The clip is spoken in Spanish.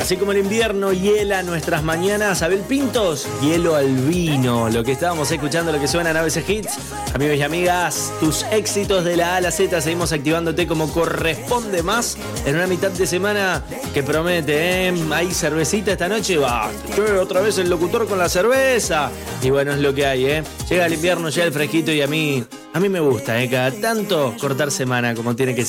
Así como el invierno hiela nuestras mañanas, Abel Pintos, hielo al vino. Lo que estábamos escuchando, lo que suena en ABC Hits. Amigos y amigas, tus éxitos de la A a la Z, seguimos activándote como corresponde más en una mitad de semana que promete, ¿eh? ¿Hay cervecita esta noche? Va, otra vez el locutor con la cerveza. Y bueno, es lo que hay, ¿eh? Llega el invierno, llega el fresquito y a mí me gusta, cada tanto cortar semana como tiene que ser.